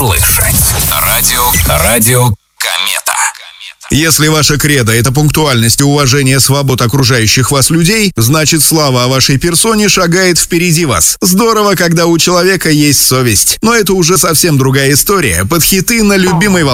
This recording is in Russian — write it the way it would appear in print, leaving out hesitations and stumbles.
Слышать. Радио Комета. Если ваша кредо — это пунктуальность и уважение свобод окружающих вас людей, значит, слава о вашей персоне шагает впереди вас. Здорово, когда у человека есть совесть. Но это уже совсем другая история. Под хиты на любимой волне.